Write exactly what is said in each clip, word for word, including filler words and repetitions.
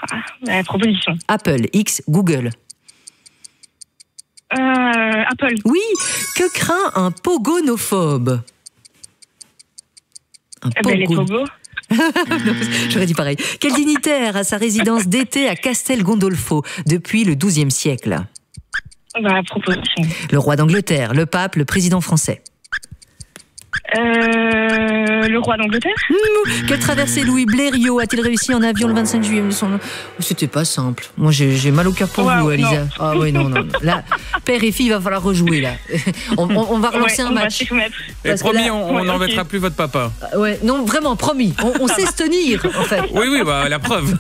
Ah, la proposition. Apple, X, Google. Euh, Apple. Oui, que craint un pogonophobe? Un Eh ben, les pogos. Non, j'aurais dit pareil. Quel dignitaire a sa résidence d'été à Castel Gandolfo depuis le douzième siècle? Bah, proposition. Le roi d'Angleterre, le pape, le président français. Euh, le roi d'Angleterre. Mmh, quelle traversée Louis Blériot a-t-il réussi en avion le vingt-cinq juillet? C'était pas simple. Moi, j'ai, j'ai mal au cœur pour wow, vous, Elisa. Non. Ah oui, non, non. Là, père et fille, il va falloir rejouer, là. On, on, on va relancer ouais, un on match. Et promis, là, on n'embêtera ouais, okay. plus votre papa. Ouais, non, vraiment, promis. On, on sait se tenir, en fait. Oui, oui, bah, la preuve.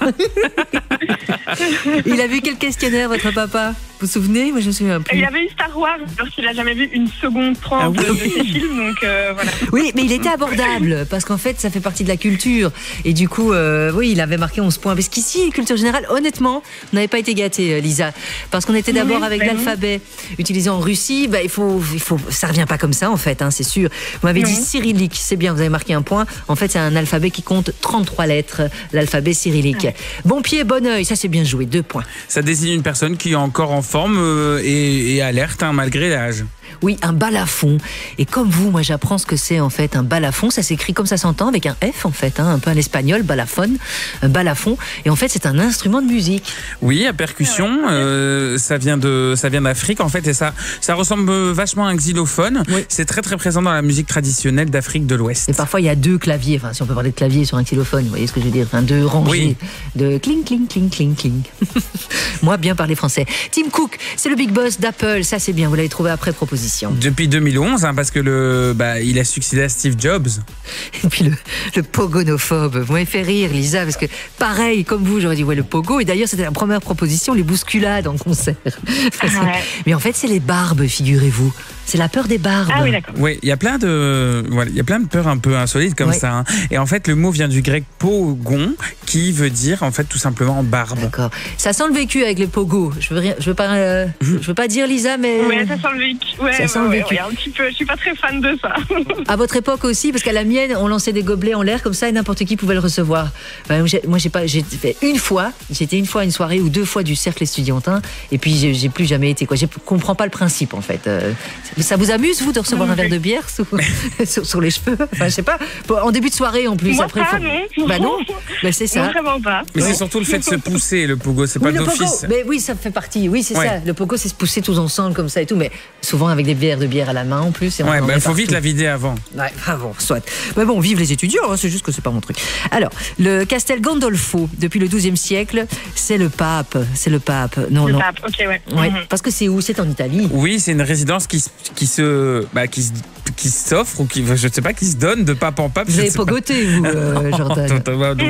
Il a vu quel questionnaire, votre papa? Vous vous souvenez? Moi, je me souviens plus. Il avait eu Star Wars, alors qu'il n'a jamais vu une seconde trente ah oui. de ses films, donc euh, voilà. Oui, mais il était abordable, parce qu'en fait, ça fait partie de la culture. Et du coup, euh, oui, il avait marqué onze points. Parce qu'ici, culture générale, honnêtement, on n'avait pas été gâtés, Lisa. Parce qu'on était d'abord oui, avec ben l'alphabet oui. utilisé en Russie. Bah, il faut, il faut, ça ne revient pas comme ça, en fait, hein, c'est sûr. Vous m'avez oui. dit cyrillique, c'est bien, vous avez marqué un point. En fait, c'est un alphabet qui compte trente-trois lettres, l'alphabet cyrillique. Ah. Bon pied, bon oeil, ça c'est bien joué, deux points. Ça désigne une personne qui est encore en forme euh, et, et alerte, hein, malgré l'âge. Oui, un balafon. Et comme vous, moi j'apprends ce que c'est en fait un balafon. Ça s'écrit comme ça s'entend, avec un F en fait, hein, un peu à l'espagnol, balafon, un balafon. Et en fait, c'est un instrument de musique. Oui, à percussion. Euh, ça vient de, ça vient d'Afrique en fait, et ça, ça ressemble vachement à un xylophone. Oui. C'est très très présent dans la musique traditionnelle d'Afrique de l'Ouest. Et parfois il y a deux claviers. Enfin, si on peut parler de clavier sur un xylophone, vous voyez ce que je veux dire. Enfin, deux rangées oui. de cling cling cling cling cling. Moi, bien parler français. Tim Cook, c'est le big boss d'Apple. Ça, c'est bien. Vous l'avez trouvé après proposition. Depuis deux mille onze, hein, parce que le, bah, il a succédé à Steve Jobs. Et puis le, le pogonophobe, vous m'avez fait rire, Lisa, parce que pareil, comme vous, j'aurais dit ouais le pogo. Et d'ailleurs, c'était la première proposition, les bousculades en concert. Ah ouais. Mais en fait, c'est les barbes, figurez-vous. C'est la peur des barbes. Ah oui, d'accord. Oui, il y a plein de, voilà, il y a plein de peurs un peu insolites comme ouais. ça. Hein. Et en fait, le mot vient du grec pogon, qui veut dire en fait tout simplement barbe. D'accord. Ça sent le vécu avec les pogos. Je veux rien, je veux pas, euh, je veux pas dire Lisa, mais. Ouais, ça sent le vécu. Ouais, ça sent ouais, le vécu. Ouais, un petit peu. Je suis pas très fan de ça. À votre époque aussi, parce qu'à la mienne, on lançait des gobelets en l'air comme ça et n'importe qui pouvait le recevoir. Enfin, j'ai, moi, j'ai pas, j'ai fait une fois. J'étais une fois à une soirée ou deux fois du cercle estudiantin, et puis j'ai, j'ai plus jamais été quoi. Je comprends pas le principe en fait. Euh, ça vous amuse vous de recevoir un verre de bière sous, sur, sur les cheveux? Enfin, je sais pas. En début de soirée en plus. Moi après, pas, faut... non. Bah non. Bah c'est ça. Non, vraiment pas. Mais ouais. c'est surtout le fait de se pousser le pogo. C'est oui, pas d'office. Mais oui, ça fait partie. Oui, c'est ouais. ça. Le pogo, c'est se pousser tous ensemble comme ça et tout, mais souvent avec des verres de bière à la main en plus. Et ouais, bah, il faut vite la vider avant. Ouais, ah bon, soit. Mais bon, vive les étudiants. Hein, c'est juste que c'est pas mon truc. Alors, le Castel Gandolfo, depuis le douzième siècle, c'est le pape. C'est le pape. Non, le non. pape. Ok, ouais. Ouais. Mm-hmm. Parce que c'est où? C'est en Italie. Oui, c'est une résidence qui, qui se, bah, qui se qui s'offre ou qui, je ne sais pas, qui se donne de pape en pape. Vous avez pogoté, vous, euh, Jordan.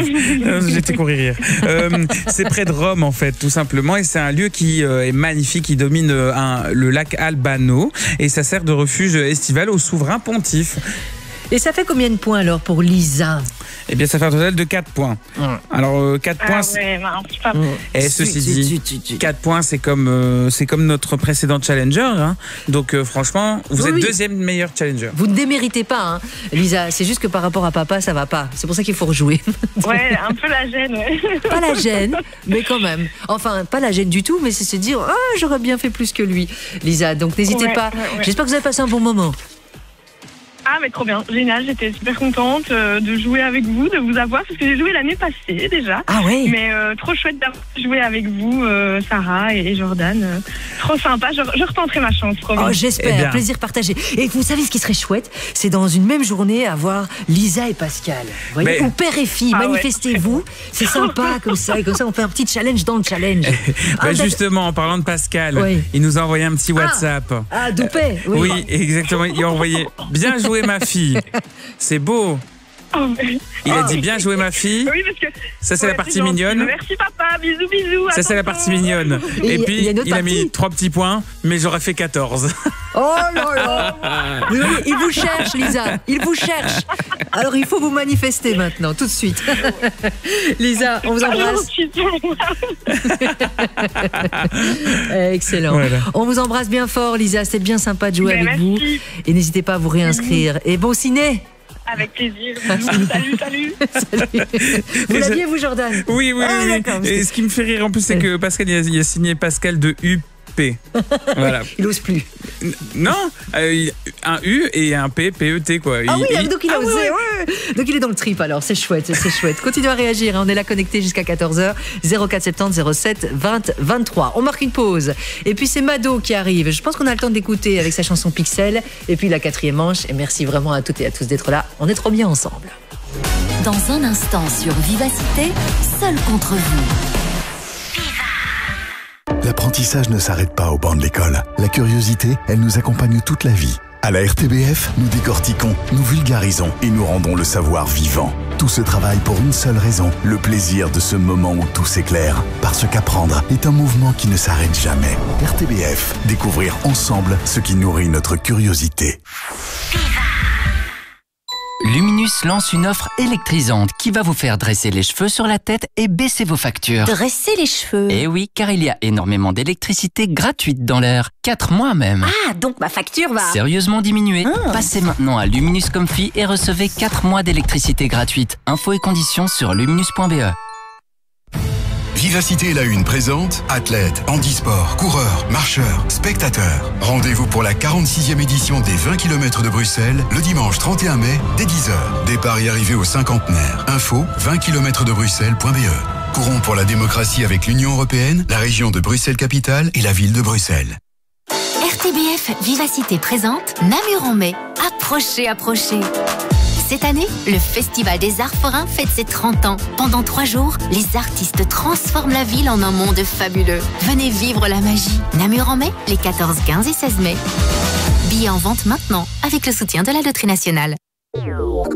J'étais courir rire. Euh, c'est près de Rome, en fait, tout simplement. Et c'est un lieu qui euh, est magnifique, qui domine euh, un, le lac Albano. Et ça sert de refuge estival au souverain pontife. Et ça fait combien de points alors pour Lisa? Eh bien, ça fait un total de quatre points. Mmh. Alors, euh, quatre ah points. Ouais, bah, pas... mmh. Et ceci dit, quatre points, c'est comme, euh, c'est comme notre précédent challenger. Hein. Donc, euh, franchement, vous oui, êtes oui. deuxième meilleur challenger. Vous ne déméritez pas, hein, Lisa. C'est juste que par rapport à papa, ça va pas. C'est pour ça qu'il faut rejouer. Ouais, un peu la gêne. Ouais. Pas la gêne, mais quand même. Enfin, pas la gêne du tout, mais c'est se dire, ah, oh, j'aurais bien fait plus que lui, Lisa. Donc, n'hésitez ouais, pas. Ouais, ouais. J'espère que vous avez passé un bon moment. Ah mais trop bien, génial, j'étais super contente euh, de jouer avec vous, de vous avoir, parce que j'ai joué l'année passée déjà. Ah oui. Mais euh, trop chouette d'avoir joué avec vous, euh, Sarah et Jordan. Euh, trop sympa, je, je retenterai ma chance. Trop bien. Oh, j'espère, eh plaisir partagé. Et vous savez ce qui serait chouette? C'est dans une même journée avoir Lisa et Pascal. Vous voyez, mais... Ou père et fille, ah, manifestez-vous. Ouais. C'est sympa comme ça, et comme ça on fait un petit challenge dans le challenge. bah, ah, justement, en parlant de Pascal, oui. il nous a envoyé un petit WhatsApp. Ah, ah Doupet. Oui. oui, exactement, il a envoyé « Bien joué ma fille ». C'est beau. Oh, mais... Il a oh, dit bien joué ma fille. Oui, parce que... Ça c'est ouais, la partie c'est mignonne. Merci papa, bisous bisous. Ça c'est la partie mignonne. Et, Et puis il, il a mis trois petits points, mais j'aurais fait quatorze. Oh là là. Oui, oui, il vous cherche Lisa, il vous cherche. Alors il faut vous manifester maintenant, tout de suite. Lisa, on vous embrasse. Excellent. Voilà. On vous embrasse bien fort Lisa, c'était bien sympa de jouer mais avec merci. vous. Et n'hésitez pas à vous réinscrire. Et bon ciné. Avec plaisir. Salut, salut. Salut. Vous l'aviez, vous, Jordan? Oui, oui, ah, oui. oui. Et ce qui me fait rire en plus, c'est que Pascal, il a, il a signé Pascal de U P. Voilà. Il ose plus. Non, euh, un U et un P, P E T quoi. Ah il, oui, il... donc il a ah osé. ouais. Ouais. Donc il est dans le trip alors, c'est chouette, c'est chouette. Continuez à réagir, hein. On est là connecté jusqu'à quatorze heures. zéro quatre soixante-dix zéro sept vingt vingt-trois. On marque une pause. Et puis c'est Mado qui arrive. Je pense qu'on a le temps d'écouter avec sa chanson Pixel. Et puis la quatrième manche. Et merci vraiment à toutes et à tous d'être là. On est trop bien ensemble. Dans un instant sur Vivacité, seul contre vous. L'apprentissage ne s'arrête pas au banc de l'école. La curiosité, elle nous accompagne toute la vie. À la R T B F, nous décortiquons, nous vulgarisons et nous rendons le savoir vivant. Tout ce travail pour une seule raison, le plaisir de ce moment où tout s'éclaire. Parce qu'apprendre est un mouvement qui ne s'arrête jamais. R T B F, découvrir ensemble ce qui nourrit notre curiosité. Luminus lance une offre électrisante qui va vous faire dresser les cheveux sur la tête et baisser vos factures. Dresser les cheveux? Eh oui, car il y a énormément d'électricité gratuite dans l'air. quatre mois même. Ah, donc ma facture va... Sérieusement diminuer. Ah. Passez maintenant à Luminus Comfy et recevez quatre mois d'électricité gratuite. Infos et conditions sur luminus point b e. Vivacité la une présente athlètes, handisport, coureurs, marcheurs, spectateurs. Rendez-vous pour la quarante-sixième édition des vingt kilomètres de Bruxelles le dimanche trente et un mai dès dix heures. Départ et arrivée au cinquantenaire. Info vingt kilomètres de bruxelles point b e. Courons pour la démocratie avec l'Union européenne, la région de Bruxelles-Capitale et la ville de Bruxelles. R T B F Vivacité présente Namur en mai. Approchez, approchez. Cette année, le Festival des Arts Forains fête ses trente ans. Pendant trois jours, les artistes transforment la ville en un monde fabuleux. Venez vivre la magie. Namur en mai, les quatorze, quinze et seize mai. Billets en vente maintenant, avec le soutien de la Loterie Nationale.